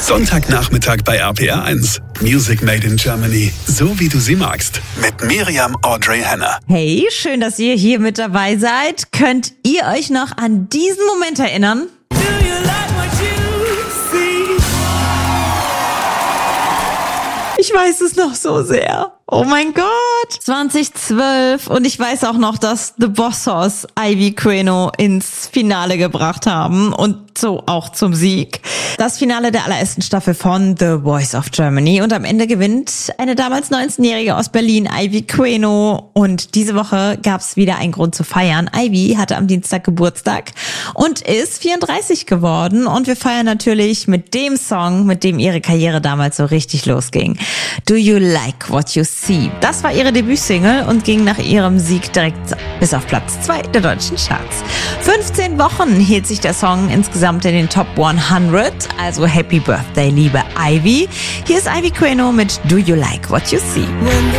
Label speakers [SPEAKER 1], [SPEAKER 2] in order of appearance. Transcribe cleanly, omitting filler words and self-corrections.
[SPEAKER 1] Sonntagnachmittag bei RPR1. Music Made in Germany. So wie du sie magst. Mit Miriam Audrey Henner.
[SPEAKER 2] Hey, schön, dass ihr hier mit dabei seid. Könnt ihr euch noch an diesen Moment erinnern? Ich weiß es noch so sehr. Oh mein Gott. 2012. Und ich weiß auch noch, dass The Bossos Ivy Queno ins Finale gebracht haben und so auch zum Sieg. Das Finale der allerersten Staffel von The Voice of Germany. Und am Ende gewinnt eine damals 19-Jährige aus Berlin, Ivy Queno. Und diese Woche gab es wieder einen Grund zu feiern. Ivy hatte am Dienstag Geburtstag und ist 34 geworden. Und wir feiern natürlich mit dem Song, mit dem ihre Karriere damals so richtig losging. Do You Like What You See? Das war ihre Debütsingle und ging nach ihrem Sieg direkt bis auf Platz 2 der deutschen Charts. 15 Wochen hielt sich der Song insgesamt in den Top 100. Also Happy Birthday, liebe Ivy. Hier ist Ivy Queno mit Do You Like What You See?